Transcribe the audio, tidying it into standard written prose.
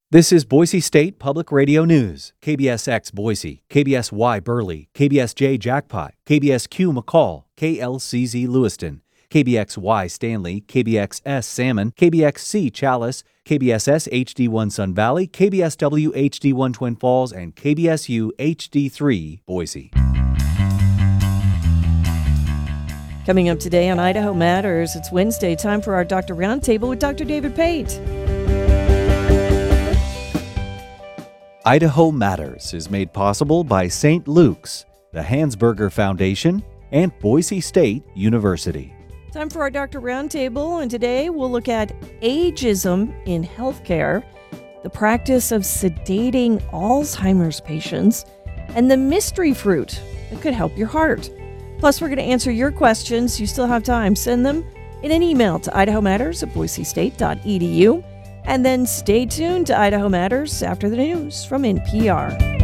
This is Boise State Public Radio News. KBSX Boise, KBSY Burley, KBSJ Jackpot, KBSQ McCall, KLCZ Lewiston, KBXY Stanley, KBXS Salmon, KBXC Chalice, KBSS HD1 Sun Valley, KBSW HD1 Twin Falls, and KBSU HD3 Boise. Coming up today on Idaho Matters, it's Wednesday, time for our Doctor Roundtable with Dr. David Pate. Idaho Matters is made possible by St. Luke's, the Hansberger Foundation, and Boise State University. Time for our Doctor Roundtable, and today we'll look at ageism in healthcare, the practice of sedating Alzheimer's patients, and the mystery fruit that could help your heart. Plus, we're going to answer your questions. You still have time. Send them in an email to idahomatters@boisestate.edu. And then stay tuned to Idaho Matters after the news from NPR.